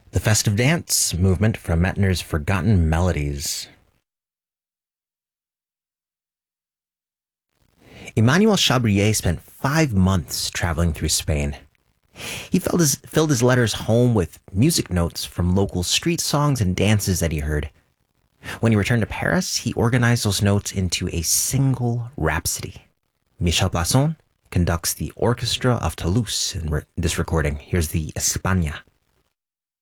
The festive dance movement from Mettner's Forgotten Melodies. Emmanuel Chabrier spent 5 months traveling through Spain. He filled his letters home with music notes from local street songs and dances that he heard. When he returned to Paris, he organized those notes into a single rhapsody. Michel Plasson conducts the Orchestra of Toulouse in this recording. Here's the España.